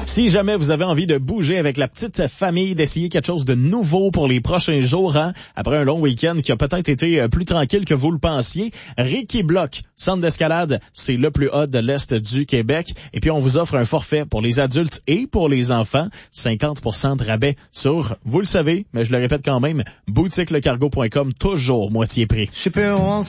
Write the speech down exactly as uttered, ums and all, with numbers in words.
Si jamais vous avez envie de bouger avec la petite famille, d'essayer quelque chose de nouveau pour les prochains jours, hein, après un long week-end qui a peut-être été plus tranquille que vous le pensiez, Ricky Block, centre d'escalade, c'est le plus hot de l'Est du Québec. Et puis on vous offre un forfait pour les adultes et pour les enfants, cinquante pour cent de rabais sur, vous le savez, mais je le répète quand même, boutique le cargo point com, toujours moitié prix. Super